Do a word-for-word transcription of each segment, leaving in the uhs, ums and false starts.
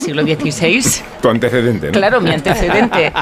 siglo dieciséis. Tu antecedente, ¿no? Claro, mi antecedente.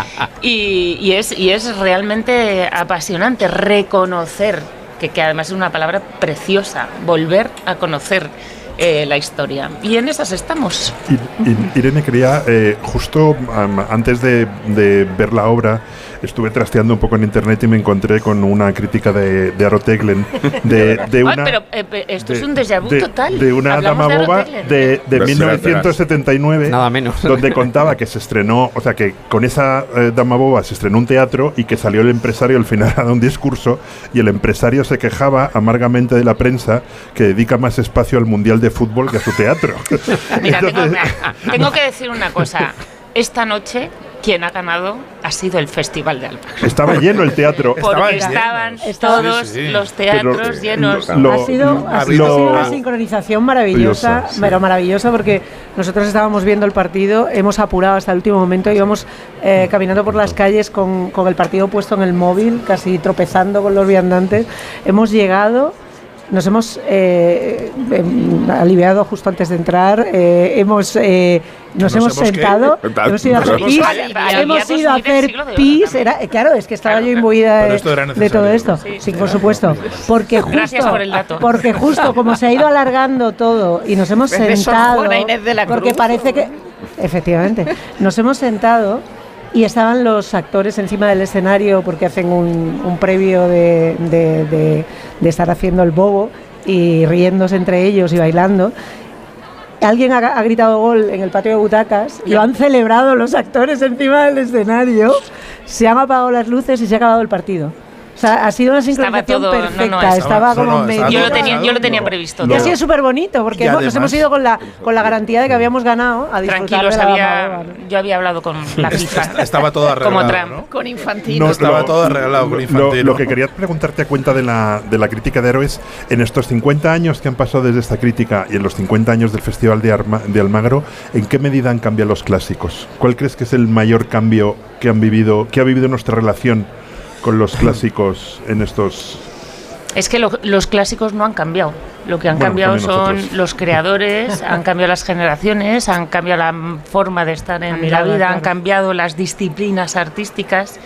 Y, y, es, y es realmente apasionante reconocer, que, que además es una palabra preciosa, volver a conocer eh, la historia. Y en esas estamos. I, I, Irene, quería, eh, justo um, antes de, de ver la obra, estuve trasteando un poco en internet y me encontré con una crítica de, de Aro Teglen de, de una... Ay, pero eh, esto de, es un déjà vu de, total. De una Hablamos dama de boba de, de mil novecientos setenta y nueve, nada menos, donde contaba que se estrenó, o sea, que con esa eh, dama boba se estrenó un teatro y que salió el empresario al final a dar un discurso y el empresario se quejaba amargamente de la prensa que dedica más espacio al Mundial de Fútbol que a su teatro. Mira, Entonces, tengo, mira, tengo que decir una cosa. Esta noche quien ha ganado ha sido el Festival de Almagro. Estaba lleno el teatro. Porque estaban todos sí, sí. los teatros pero, llenos. Lo, ha sido, ha sido lo, una sincronización maravillosa, sí. pero maravillosa, porque nosotros estábamos viendo el partido, hemos apurado hasta el último momento, íbamos eh, caminando por las calles con, con el partido puesto en el móvil, casi tropezando con los viandantes. Hemos llegado... Nos hemos eh, eh, aliviado justo antes de entrar, eh, hemos, eh, nos, nos hemos, hemos sentado, que, hemos ido a hacer pis, hemos ido a hacer pis, era, yo es que estaba claro, yo imbuida de, de todo esto, sí, sí, por supuesto, porque justo, por el dato. porque justo como se ha ido alargando todo y nos hemos sentado, porque parece que, efectivamente, nos hemos sentado. Y estaban los actores encima del escenario porque hacen un, un previo de, de, de, de estar haciendo el bobo y riéndose entre ellos y bailando. Alguien ha, ha gritado gol en el patio de butacas, lo han celebrado los actores encima del escenario, se han apagado las luces y se ha acabado el partido. O sea, ha sido una sincronización todo, perfecta, no, no, estaba como no, no, medio... Yo lo tenía, yo lo tenía previsto. Y ha sido súper bonito, porque hemos, además, nos hemos ido con la, con la garantía de que habíamos ganado a disfrutar. Tranquilos, de la había, baba, ¿no? Yo había hablado con la FIFA. Estaba todo arreglado, como Trump, ¿no? Con Infantino. No, estaba lo, todo arreglado con Infantino. Lo, lo que quería preguntarte a cuenta de la, de la crítica de Héroes, en estos cincuenta años que han pasado desde esta crítica y en los cincuenta años del Festival de, Arma, de Almagro, ¿en qué medida han cambiado los clásicos? ¿Cuál crees que es el mayor cambio que han vivido, que ha vivido nuestra relación con los clásicos en estos... Es que lo, los clásicos no han cambiado. Lo que han bueno, cambiado son nosotros. Los creadores, han cambiado las generaciones, han cambiado la forma de estar en mirada, la vida, claro. Han cambiado las disciplinas artísticas,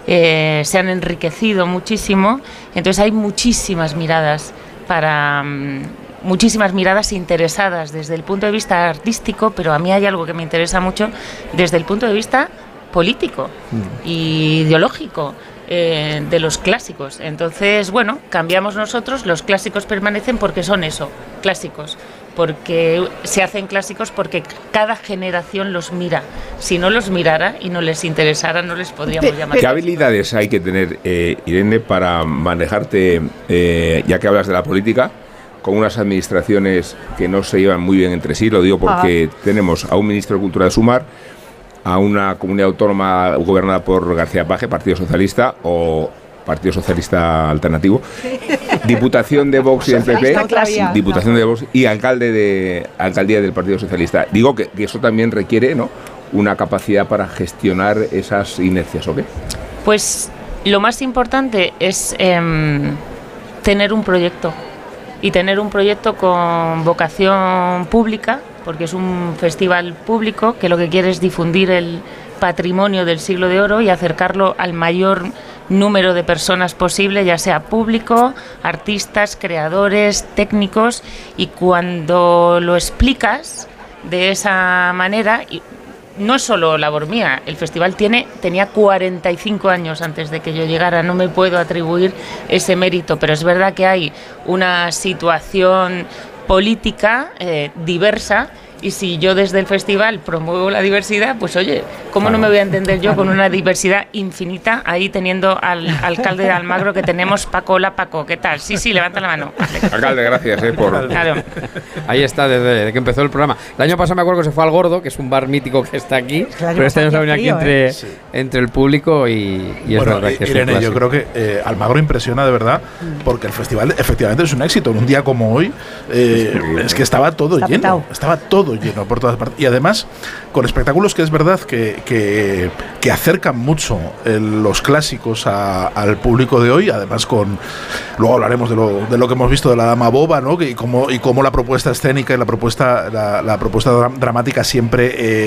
eh, se han enriquecido muchísimo. Entonces hay muchísimas miradas para... Um, muchísimas miradas interesadas desde el punto de vista artístico, pero a mí hay algo que me interesa mucho desde el punto de vista político mm. y ideológico. Eh, de los clásicos. Entonces, bueno, cambiamos nosotros, los clásicos permanecen porque son eso, clásicos, porque se hacen clásicos porque cada generación los mira. Si no los mirara y no les interesara, no les podríamos llamar. ¿Qué habilidades hay que tener, eh, Irene, para manejarte, eh, ya que hablas de la política, con unas administraciones que no se llevan muy bien entre sí? Lo digo porque ah. tenemos a un ministro de Cultura de Sumar, a una comunidad autónoma gobernada por García Paje, Partido Socialista o Partido Socialista Alternativo, Diputación de Vox y del P P, Diputación de Vox y alcalde de Alcaldía del Partido Socialista. Digo que, que eso también requiere, ¿no?, una capacidad para gestionar esas inercias, ¿o qué? Pues lo más importante es eh, tener un proyecto y tener un proyecto con vocación pública, porque es un festival público que lo que quiere es difundir el patrimonio del Siglo de Oro y acercarlo al mayor número de personas posible, ya sea público, artistas, creadores, técnicos, y cuando lo explicas de esa manera, no es solo labor mía, el festival tiene tenía cuarenta y cinco años antes de que yo llegara, no me puedo atribuir ese mérito, pero es verdad que hay una situación política eh, diversa, y si yo desde el festival promuevo la diversidad, pues oye, ¿cómo no me voy a entender yo con una diversidad infinita ahí teniendo al alcalde de Almagro que tenemos? Paco, hola Paco, ¿qué tal? Sí, sí, levanta la mano. Vale. Alcalde, gracias eh, por... Claro. Ahí está, desde, desde que empezó el programa. El año pasado me acuerdo que se fue al Gordo, que es un bar mítico que está aquí, pero este año se ha venido aquí entre, ¿eh? sí. entre el público y, y es bueno, verdad que Irene, es un yo creo que eh, Almagro impresiona de verdad, porque el festival efectivamente es un éxito. En un día como hoy, eh, es que estaba todo está lleno, petado. estaba todo todo lleno por todas partes. Y además, con espectáculos que es verdad que, que, que acercan mucho el, los clásicos a, al público de hoy, además con... Luego hablaremos de lo, de lo que hemos visto de La Dama Boba, ¿no? Y cómo, y cómo la propuesta escénica y la propuesta, la, la propuesta dramática siempre... Eh,